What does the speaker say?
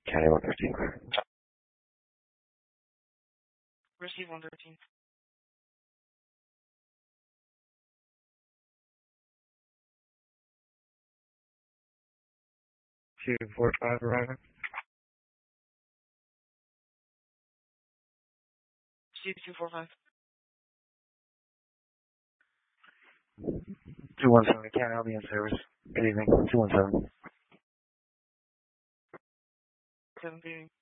County 113. Receive 113. 245 arriving. Receive 245. 217, County, I'll be in service. Good evening, 217. 7 evening.